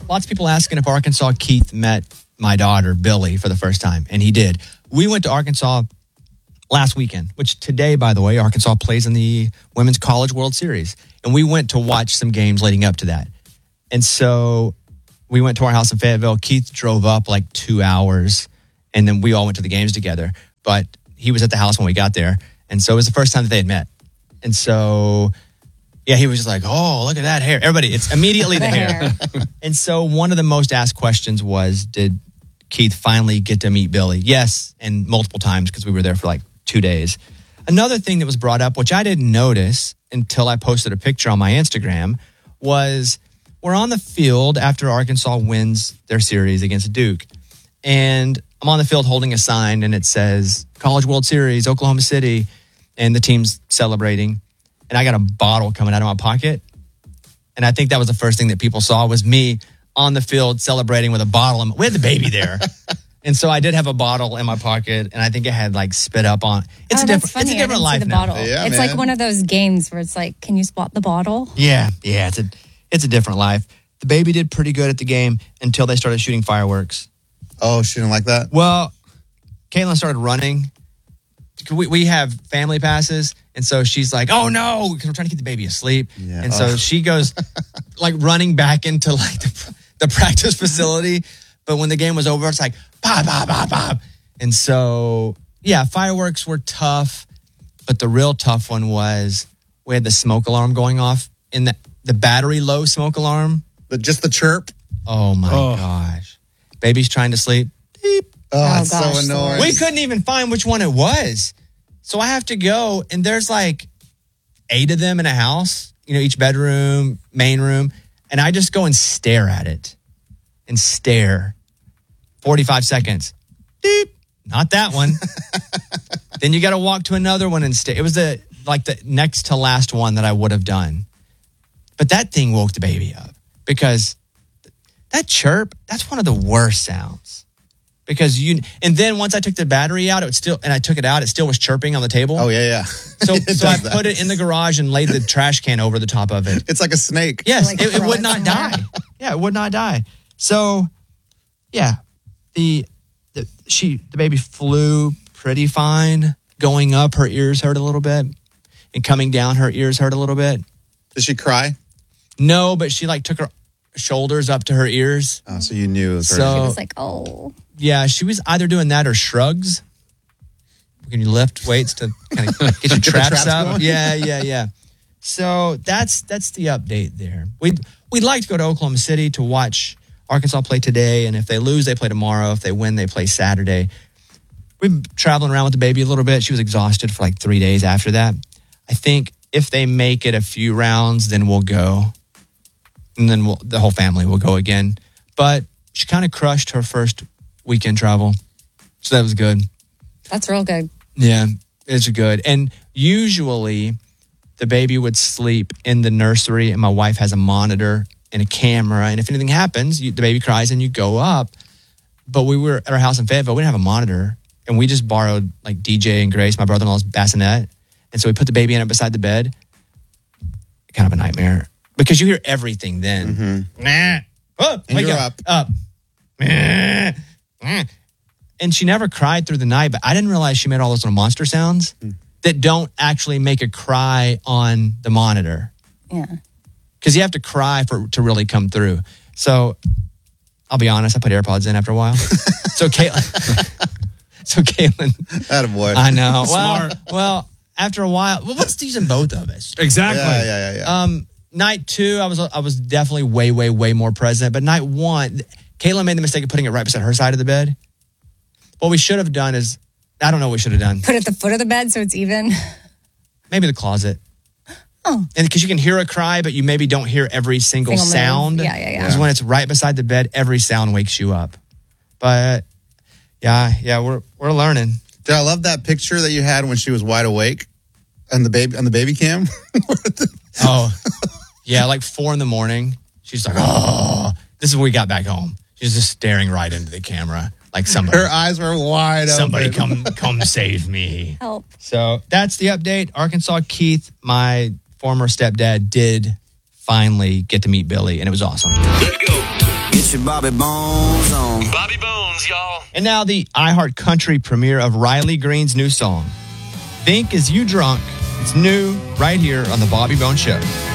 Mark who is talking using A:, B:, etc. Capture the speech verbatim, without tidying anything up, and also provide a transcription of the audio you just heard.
A: lots of people asking if Arkansas Keith met my daughter, Billy, for the first time, and he did. We went to Arkansas last weekend, which today, by the way, Arkansas plays in the Women's College World Series, and we went to watch some games leading up to that. And so we went to our house in Fayetteville. Keith drove up like two hours, and then we all went to the games together. But he was at the house when we got there, and so it was the first time that they had met. And so, yeah, he was just like, oh, look at that hair. Everybody, it's immediately the hair. And so one of the most asked questions was, did Keith finally get to meet Billy? Yes, and multiple times because we were there for like two days. Another thing that was brought up, which I didn't notice until I posted a picture on my Instagram, was we're on the field after Arkansas wins their series against Duke. And I'm on the field holding a sign, and it says College World Series, Oklahoma City, and the team's celebrating. And I got a bottle coming out of my pocket. And I think that was the first thing that people saw was me on the field celebrating with a bottle. We had the baby there. And so I did have a bottle in my pocket, and I think it had like spit up on. It's
B: oh,
A: a different,
B: funny.
A: it's a different life
B: the
A: now.
B: Bottle.
C: Yeah,
B: it's
C: man.
B: like one of those games where it's like, can you spot the bottle?
A: Yeah, yeah, it's a it's a different life. The baby did pretty good at the game until they started shooting fireworks.
C: Oh, she didn't like that?
A: Well, Caitlin started running. We we have family passes, and so she's like, "Oh no!" Because we're trying to keep the baby asleep,
C: Yeah.
A: and so
C: Oh.
A: she goes like running back into like the, the practice facility. But when the game was over, it's like pop, pop, pop, pop, and so yeah, fireworks were tough, but the real tough one was we had the smoke alarm going off in the the battery low smoke alarm.
C: The, just the chirp?
A: Oh my
D: Oh.
A: gosh, baby's trying to sleep. Beep.
C: Oh,
B: Oh,
C: it's
B: gosh,
C: so annoying.
A: We couldn't even find which one it was. So I have to go, and there's like eight of them in a house, you know, each bedroom, main room. And I just go and stare at it and stare. forty-five seconds. Beep. Not that one. Then you got to walk to another one and stay. It was the like the next to last one that I would have done. But that thing woke the baby up because that chirp, that's one of the worst sounds. Because you, and then once I took the battery out, it was still, and I took it out, it still was chirping on the table.
C: Oh, yeah, yeah.
A: So,
C: It
A: so I
C: does that.
A: put it in the garage and laid the trash can over the top of it.
C: It's like a snake.
A: Yes,
B: Like
A: it, it
B: throw
A: would
B: it
A: not
B: somewhere.
A: die. Yeah, it would not die. So, yeah, the, the she the baby flew pretty fine. Going up, her ears hurt a little bit, and coming down, her ears hurt a little bit.
C: Did she cry?
A: No, but she like took her shoulders up to her ears.
C: Oh, so you knew it was her.
A: So-
B: It was like, oh.
A: Yeah, she was either doing that or shrugs. Can you lift weights to kind of get your
C: the
A: traps,
C: traps
A: up?
C: going?
A: Yeah, yeah, yeah. So that's that's the update there. We'd we'd like to go to Oklahoma City to watch Arkansas play today, and if they lose, they play tomorrow. If they win, they play Saturday. We've been traveling around with the baby a little bit. She was exhausted for like three days after that. I think if they make it a few rounds, then we'll go, and then we'll, the whole family will go again. But she kind of crushed her first weekend travel, so that was good.
B: That's real good.
A: Yeah, it's good. And usually the baby would sleep in the nursery, and my wife has a monitor and a camera. And if anything happens, you, the baby cries and you go up. But we were at our house in Fayetteville. We didn't have a monitor. And we just borrowed like D J and Grace, my brother-in-law's bassinet. And so we put the baby in it beside the bed. Kind of a nightmare. Because you hear everything then. Nah. Oh,
C: And
A: wake
C: you're
A: up. Up. Nah. Nah. And she never cried through the night, but I didn't realize she made all those little monster sounds that don't actually make a cry on the monitor.
B: Yeah.
A: Because you have to cry for to really come through. So I'll be honest, I put AirPods in after a while. so Caitlin, so Caitlin,
C: Attaboy.
A: I know. Well,
D: Smart.
A: well, after a while, well, what's using both of us?
D: Exactly.
C: Yeah, yeah, yeah, yeah.
A: Um, night two, I was I was definitely way, way, way more present. But night one, Caitlin made the mistake of putting it right beside her side of the bed. What we should have done is, I don't know what we should have done.
B: Put it at the foot of the bed so it's even.
A: Maybe the closet.
B: Oh.
A: And because you can hear a cry, but you maybe don't hear every single,
B: Single move.
A: sound.
B: Yeah, yeah, yeah.
A: Because when it's right beside the bed, every sound wakes you up. But yeah, yeah, we're we're learning.
C: Dude, I love that picture that you had when she was wide awake on the baby on the baby cam.
A: Oh, yeah, like four in the morning. She's like, oh, this is when we got back home. She's just staring right into the camera. Like somebody,
C: Her eyes were wide
A: somebody
C: open.
A: come come save me.
B: Help.
A: So that's the update. Arkansas Keith, my former stepdad, did finally get to meet Billy, and it was awesome.
E: Let's go. It's
D: Get your Bobby Bones on.
E: Bobby Bones, y'all.
A: And now the iHeart Country premiere of Riley Green's new song, Think Is You Drunk. It's new right here on the Bobby Bones Show.